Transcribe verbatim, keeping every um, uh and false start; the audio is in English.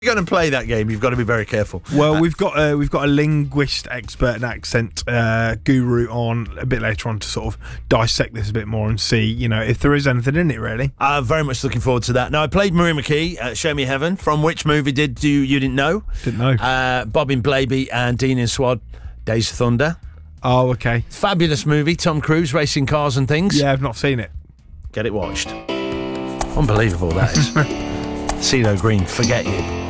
you're going to play that game, you've got to be very careful. Well, uh, we've got a, we've got a linguist expert and accent uh, guru on a bit later on to sort of dissect this a bit more and see, you know, if there is anything in it, really. I'm very much looking forward to that. Now, I played Maria McKee at Show Me Heaven. From which movie did you, you didn't know? Didn't know. Uh, Bobbin Blaby and Dean in Swad, Days of Thunder. Oh, okay. Fabulous movie, Tom Cruise racing cars and things. Yeah, I've not seen it. Get it watched. Unbelievable, that is. CeeLo Green, Forget You.